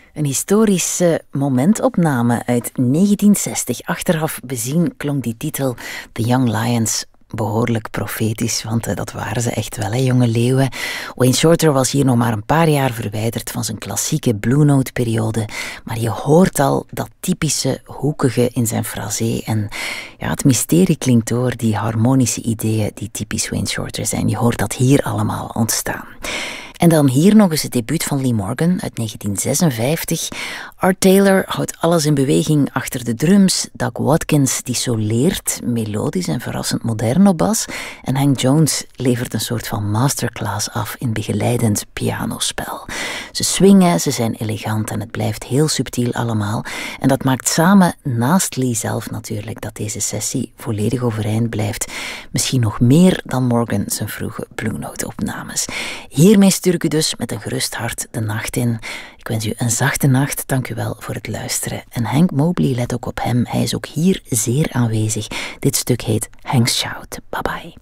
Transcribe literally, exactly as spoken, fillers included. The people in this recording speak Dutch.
Een historische momentopname uit negentien zestig. Achteraf bezien klonk die titel The Young Lions behoorlijk profetisch, want uh, dat waren ze echt wel, hè, jonge leeuwen. Wayne Shorter was hier nog maar een paar jaar verwijderd van zijn klassieke Blue Note-periode, maar je hoort al dat typische hoekige in zijn frasé en ja, het mysterie klinkt door, die harmonische ideeën die typisch Wayne Shorter zijn. Je hoort dat hier allemaal ontstaan. En dan hier nog eens het debuut van Lee Morgan uit negentien zesenvijftig. Art Taylor houdt alles in beweging achter de drums. Doug Watkins die soleert, melodisch en verrassend modern op bas. En Hank Jones levert een soort van masterclass af in begeleidend pianospel. Ze swingen, ze zijn elegant en het blijft heel subtiel allemaal. En dat maakt samen, naast Lee zelf natuurlijk, dat deze sessie volledig overeind blijft. Misschien nog meer dan Morgan zijn vroege Blue Note opnames. Hiermee stuur ik u dus met een gerust hart de nacht in. Ik wens u een zachte nacht. Dank u wel voor het luisteren. En Hank Mobley, let ook op hem. Hij is ook hier zeer aanwezig. Dit stuk heet Hank's Shout. Bye bye.